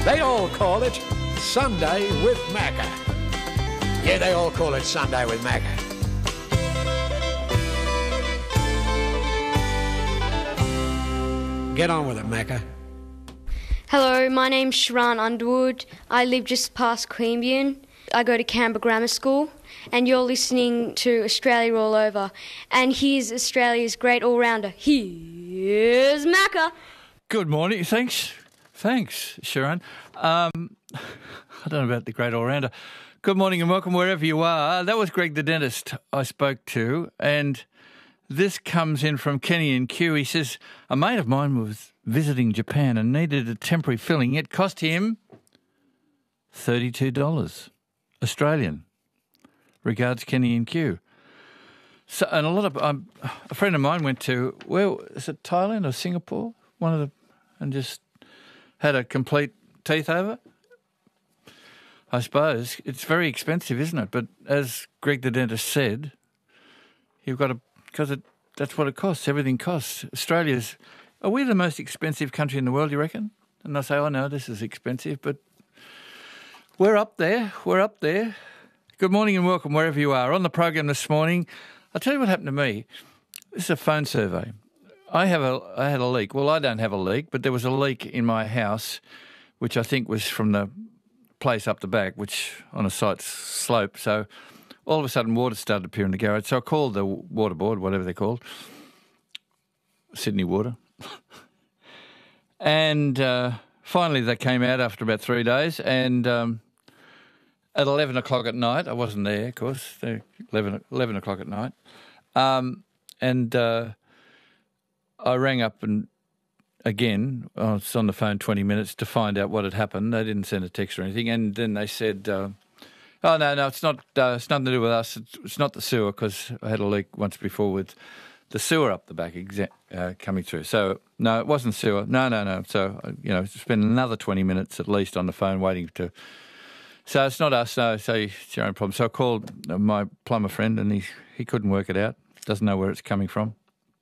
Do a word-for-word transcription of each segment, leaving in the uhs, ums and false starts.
They all call it Sunday with Macca. Yeah, they all call it Sunday with Macca. Get on with it, Macca. Hello, my name's Sharan Underwood. I live just past Queanbeyan. I go to Canberra Grammar School, and you're listening to Australia All Over. And here's Australia's great all-rounder. Here's Macca. Good morning. Thanks. Thanks, Sharan. Um, I don't know about the great all-rounder. Good morning and welcome wherever you are. That was Greg the dentist I spoke to, and this comes in from Kenny and Q. He says, a mate of mine was visiting Japan and needed a temporary filling. It cost him thirty-two dollars Australian. Regards, Kenny and Q. So, and a lot of um, a friend of mine went to, where is it, Thailand or Singapore? One of the, and just had a complete teeth over. I suppose it's very expensive, isn't it? But as Greg the dentist said, you've got to, because it, that's what it costs. Everything costs. Australia's, are we the most expensive country in the world, you reckon? And I say, oh no, this is expensive, but we're up there. We're up there. Good morning and welcome wherever you are. On the program this morning, I'll tell you what happened to me. This is a phone survey. I have a, I had a leak. Well, I don't have a leak, but there was a leak in my house, which I think was from the place up the back, which on a slight slope. So all of a sudden water started to appear in the garage. So I called the water board, whatever they're called, Sydney Water. and uh, finally they came out after about three days and um, at eleven o'clock at night, I wasn't there, of course, eleven, eleven o'clock at night, um, and uh, I rang up and again, I was on the phone twenty minutes to find out what had happened. They didn't send a text or anything. And then they said, uh, oh, no, no, it's not. Uh, it's nothing to do with us. It's, it's not the sewer, because I had a leak once before with the sewer up the back exa- uh, coming through. So, no, it wasn't sewer. No, no, no. So, you know, spend another twenty minutes at least on the phone waiting to... So it's not us. No, so it's your own problem. So I called my plumber friend and he, he couldn't work it out. Doesn't know where it's coming from.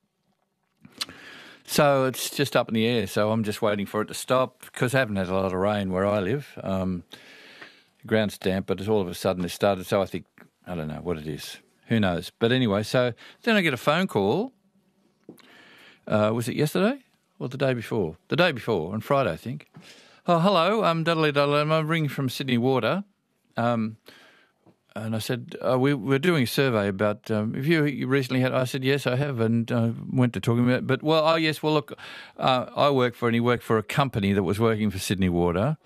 So it's just up in the air, so I'm just waiting for it to stop because I haven't had a lot of rain where I live. Um, the ground's damp, but it's all of a sudden it started, so I think, I don't know what it is. Who knows? But anyway, so then I get a phone call. Uh, was it yesterday or the day before? The day before, on Friday, I think. Oh, hello, I'm Dudley Dudley. I'm ringing from Sydney Water. Um And I said, uh, we, we're doing a survey about, um, have you, you recently had, I said, yes, I have, and uh, went to talking about, but, well, oh, yes, well, look, uh, I work for, and he worked for a company that was working for Sydney Water.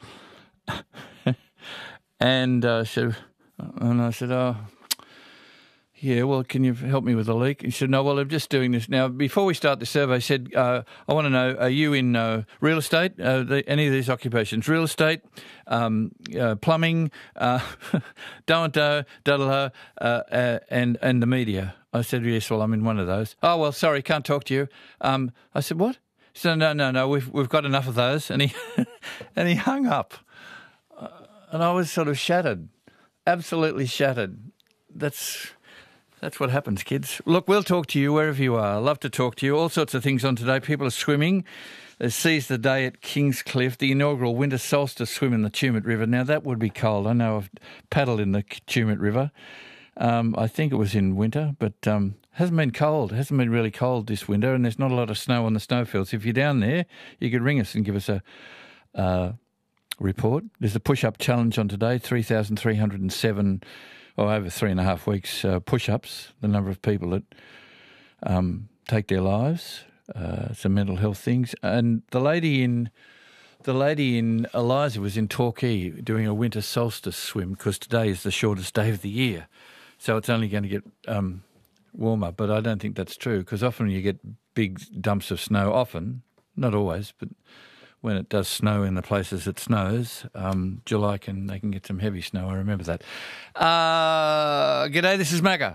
and, uh, so, and I said, oh, yeah, well, can you help me with the leak? He said, no, well, I'm just doing this. Now, before we start the survey, he said, uh, I want to know, are you in uh, real estate, uh, the, any of these occupations? Real estate, um, uh, plumbing, uh, don't, uh, uh, uh, and, and the media. I said, yes, well, I'm in one of those. Oh, well, sorry, can't talk to you. Um, I said, what? He said, no, no, no, we've, we've got enough of those. And he, and he hung up. Uh, and I was sort of shattered, absolutely shattered. That's... That's what happens, kids. Look, we'll talk to you wherever you are. Love to talk to you. All sorts of things on today. People are swimming. They seized the day at Kingscliff, the inaugural winter solstice swim in the Tumut River. Now, that would be cold. I know I've paddled in the Tumut River. Um, I think it was in winter, but um, hasn't been cold. It hasn't been really cold this winter, and there's not a lot of snow on the snowfields. If you're down there, you could ring us and give us a uh, report. There's a push-up challenge on today, three thousand three hundred seven or over three and a half weeks uh, push-ups, the number of people that um, take their lives, uh, some mental health things. And the lady in the lady in Eliza was in Torquay doing a winter solstice swim because today is the shortest day of the year. So it's only going to get um, warmer. But I don't think that's true because often you get big dumps of snow, often, not always, but when it does snow in the places it snows, um, July can they can get some heavy snow. I remember that. Uh, g'day, this is Macca.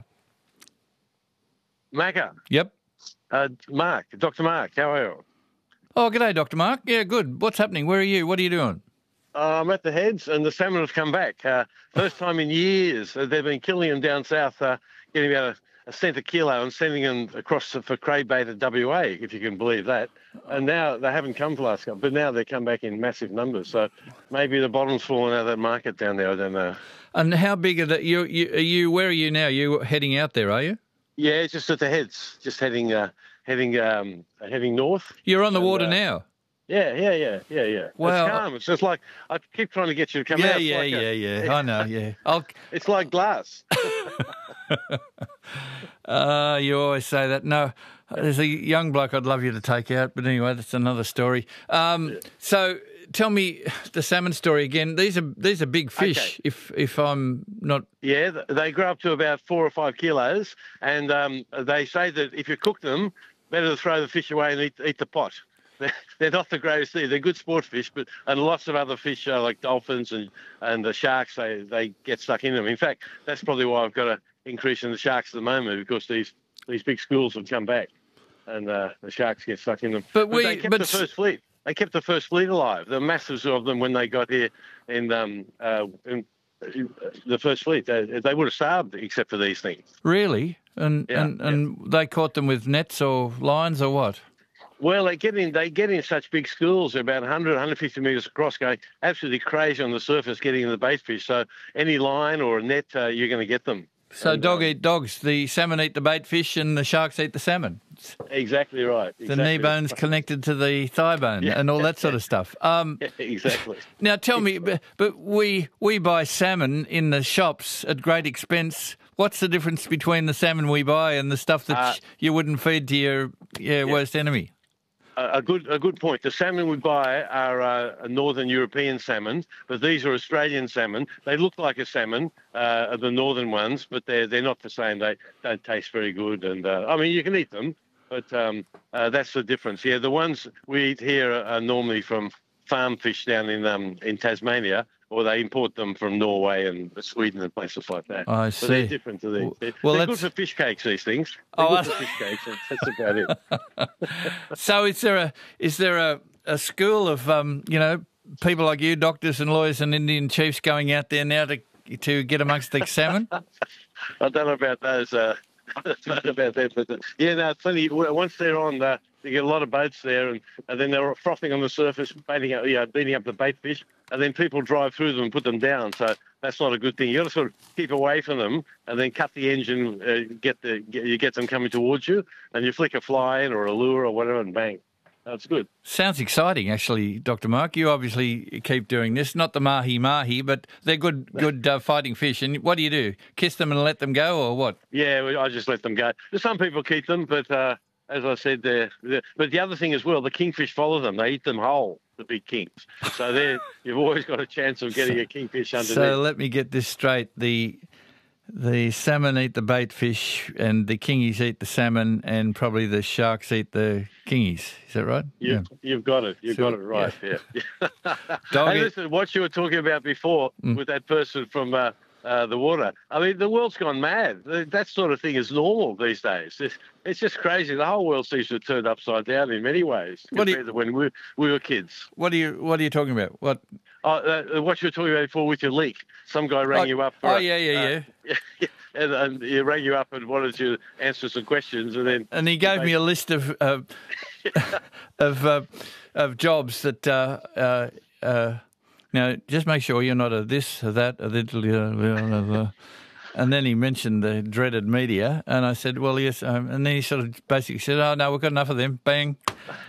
Macca. Yep. Uh, Mark, Doctor Mark, how are you? Oh, g'day, Doctor Mark. Yeah, good. What's happening? Where are you? What are you doing? Uh, I'm at the Heads, and the salmon have come back. Uh, first time in years. Uh, they've been killing them down south, uh, getting about a cent a kilo and sending them across for craybait at W A, if you can believe that. And now they haven't come for the last couple, but now they come back in massive numbers. So maybe the bottom's fallen out of that market down there. I don't know. And how big are the, you, you, are you, where are you now? You heading out there, are you? Yeah, just at the heads, just heading uh, heading um, heading north. You're on the and, water uh, now? Yeah, yeah, yeah, yeah, yeah. Wow. It's calm. It's just like, I keep trying to get you to come Yeah, out. It's yeah, like yeah, a, yeah. I know, yeah. I'll, It's like glass. uh, you always say that. No, there's a young bloke I'd love you to take out, but anyway, that's another story. Um, Yeah. So tell me the salmon story again. These are these are big fish. Okay. If if I'm not, Yeah, th- they grow up to about four or five kilos, and um, they say that if you cook them, better to throw the fish away and eat, eat the pot. They're, they're not the greatest thing. They're good sport fish, but and lots of other fish uh, like dolphins and, and the sharks, they, they get stuck in them. In fact, that's probably why I've got an increase in the sharks at the moment, because these, these big schools have come back and uh, the sharks get stuck in them. But we- they kept but the s- first fleet. They kept the first fleet alive. The masses of them when they got here in, um, uh, in the first fleet, they, they would have starved except for these things. really, and Yeah, and, and they caught them with nets or lines or what? Well, they get in. They get in such big schools, about one hundred, one hundred fifty metres across, going absolutely crazy on the surface, getting in the bait fish. So any line or a net, uh, you're going to get them. So And, dog um, eat dogs. The salmon eat the bait fish, and the sharks eat the salmon. Exactly right. The Exactly. knee bone's connected to the thigh bone, Yeah. and all that sort of stuff. Um, Yeah, exactly. Now, tell me, but, but we we buy salmon in the shops at great expense. What's the difference between the salmon we buy and the stuff that Uh, you wouldn't feed to your yeah, worst enemy? A a good, a good point. The salmon we buy are uh, northern European salmon, but these are Australian salmon. They look like a salmon, uh, the northern ones, but they're they're not the same. They don't taste very good, and uh, I mean you can eat them, but um, uh, that's the difference. Yeah, the ones we eat here are, are normally from farm fish down in um, in Tasmania, or they import them from Norway and Sweden and places like that. I So they're see. different to these. They're, Well, they're that's- good for fish cakes. These things. They're Oh, good I- for fish cakes. and That's about it. So is there a is there a, a school of um, you know people like you, doctors and lawyers and Indian chiefs, going out there now to to get amongst the salmon? I don't know about those. Uh, I don't know about that, but uh, yeah, no, it's funny. w- Once they're on, uh, you get a lot of boats there, and, and then they're frothing on the surface, baiting up, you know, beating up the bait fish, and then people drive through them and put them down. So that's not a good thing. You got to sort of keep away from them, and then cut the engine, uh, get the get, you get them coming towards you, and you flick a fly in or a lure or whatever, and bang, that's good. Sounds exciting, actually, Doctor Mark. You obviously keep doing this. Not the mahi mahi, but they're good, good uh, fighting fish. And what do you do? Kiss them and let them go, or what? Yeah, well, I just let them go. Some people keep them, but uh, as I said, they're, they're, but the other thing as well, the kingfish follow them. They eat them whole, the big kings. So they're, you've always got a chance of getting a kingfish underneath. So let me get this straight: the the salmon eat the bait fish, and the kingies eat the salmon, and probably the sharks eat the kingies. Is that right? you, You've got it. You've So, got it right. Yeah. Dog Hey, eat- listen, what you were talking about before with that person from uh, uh, the water. I mean, the world's gone mad. Th- That sort of thing is normal these days. It's, it's just crazy. The whole world seems to have turned upside down in many ways What do you- compared to when we, we were kids. What are you What are you talking about? What? Oh, uh, what you were talking about before with your leak. Some guy rang Oh, you up. For oh, a- yeah, yeah, uh, yeah. and, and he rang you up and wanted you to answer some questions, and then And he gave me a list of uh, of uh, of jobs that. Uh, uh, uh, now, just make sure you're not a this, a that, a little. Uh, uh, and then he mentioned the dreaded media, and I said, "Well, yes." Um, and then he sort of basically said, "Oh no, we've got enough of them." Bang,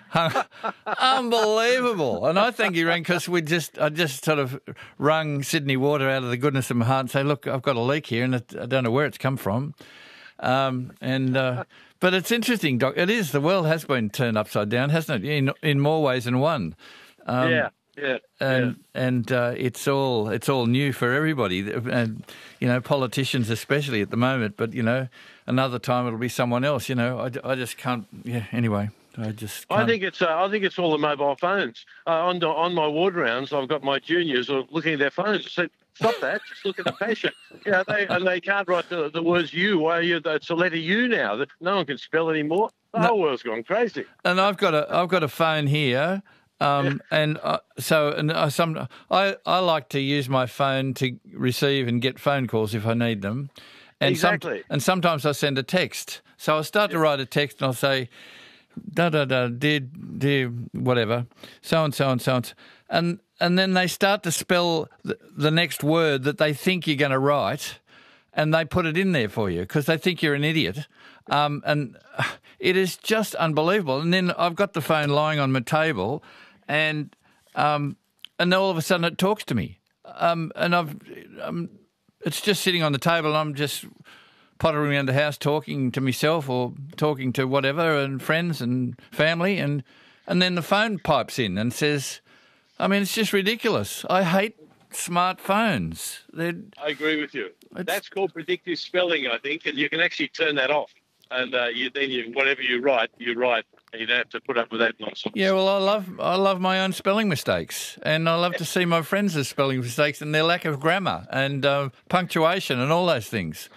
unbelievable! And I think he rang because we just, I just sort of wrung Sydney Water out of the goodness of my heart and say, "Look, I've got a leak here, and it, I don't know where it's come from." Um, and uh, but it's interesting, Doc. It is the world has been turned upside down, hasn't it? In in more ways than one. Um, yeah, yeah, and and uh, it's all it's all new for everybody, and you know, politicians especially at the moment. But you know, another time it'll be someone else. You know, I, I just can't. Yeah. Anyway, I just. Can't. I think it's uh, I think it's all the mobile phones. Uh, on the, on my ward rounds, I've got my juniors who are looking at their phones. I said, "Stop that! Just look at the patient." You know, they and they can't write the, the words "you." Why are you? It's a letter U now. No one can spell anymore. The No. whole world's gone crazy. And I've got a I've got a phone here. Um, and uh, so, and I, some I, I like to use my phone to receive and get phone calls if I need them. And Exactly. Some, and sometimes I send a text. So I'll start to write a text and I'll say, da da da, dear, dear, whatever, so and so and so and so. And, and then they start to spell the, the next word that they think you're going to write, and they put it in there for you because they think you're an idiot. Um, and it is just unbelievable. And then I've got the phone lying on my table, and um, and then all of a sudden it talks to me. Um, and I've um, it's just sitting on the table, and I'm just pottering around the house talking to myself or talking to whatever and friends and family, and and then the phone pipes in and says, I mean, it's just ridiculous. I hate smartphones. They're, I agree with you. It's- That's called predictive spelling, I think, and you can actually turn that off. And uh, you, then you, whatever you write, you write, and you don't have to put up with that nonsense. Yeah, well, I love I love my own spelling mistakes, and I love to see my friends' spelling mistakes and their lack of grammar and uh, punctuation and all those things.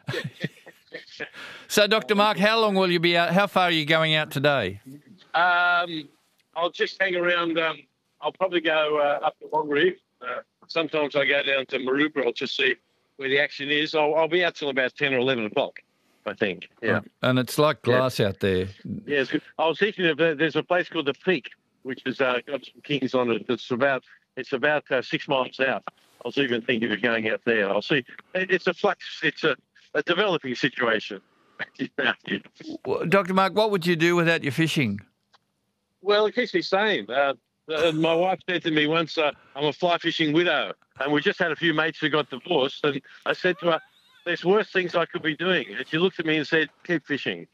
So, Doctor Mark, how long will you be out? How far are you going out today? Um, I'll just hang around. Um, I'll probably go uh, up to Wongaree. Uh, sometimes I go down to Maroubra. I'll just see where the action is. I'll, I'll be out till about ten or eleven o'clock, I think. Yeah. And it's like glass out there. Yeah, it's good. I was thinking of uh, there's a place called the Peak, which has uh, got some kings on it. It's about it's about uh, six miles out. I was even thinking of going out there. I'll see. It, it's a flux. It's a, a developing situation. Well, Doctor Mark, what would you do without your fishing? Well, it keeps me sane. Uh, uh, my wife said to me once, uh, I'm a fly fishing widow, and we just had a few mates who got divorced, and I said to her, there's worse things I could be doing. And she looked at me and said, keep fishing.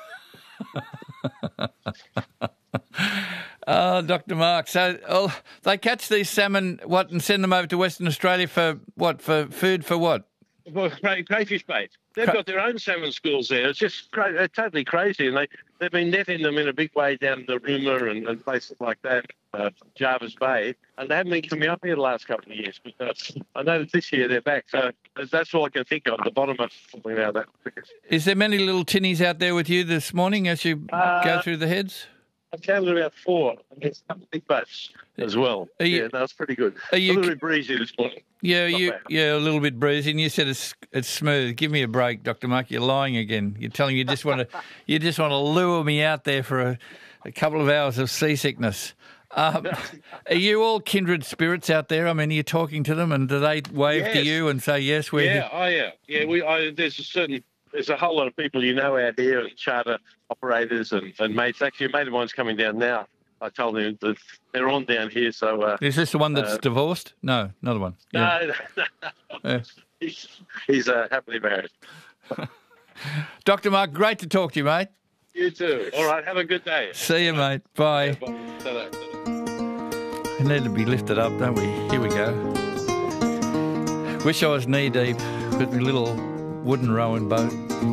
Oh, Doctor Mark. So oh, they catch these salmon, what, and send them over to Western Australia for what? For food for what? Well, cray, crayfish bait. They've Cra- got their own salmon schools there. It's just cra- uh, totally crazy. And they, they've been netting them in a big way down the Rooma and, and places like that, uh, Jarvis Bay. And they haven't been coming up here the last couple of years. But uh, I know that this year they're back. So that's all I can think of, the bottom of something like that. Is there many little tinnies out there with you this morning as you Uh, go through the heads? I've counted about four. And there's a couple of big boats as well. Are you- yeah, that's pretty good. are you- a little bit breezy this morning. Yeah, Not you, bad. yeah, a little bit breezy. And you said it's it's smooth. Give me a break, Doctor Mark. You're lying again. You're telling you just want to you just want to lure me out there for a, a couple of hours of seasickness. Um, are you all kindred spirits out there? I mean, are you talking to them, and do they wave to Yes. you and say yes? We're Yeah, oh yeah, yeah. We I, there's a certain there's a whole lot of people you know out here, and charter operators and, and mates. Actually, a mate of mine's coming down now. I told him that they're on down here, so uh, Is this the one that's Uh, divorced? No, another one. Yeah. no, no, no. Yeah. he's, he's uh, happily married. Doctor Mark, great to talk to you, mate. You too. All right, have a good day. See you, mate. Bye. Bye. Ta-da, ta-da. We need to be lifted up, don't we? Here we go. Wish I was knee deep with my little wooden rowing boat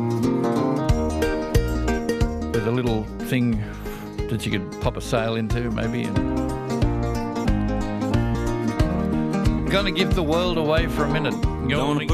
with a little thing that you could pop a sail into, maybe. And gonna give the world away for a minute. Gonna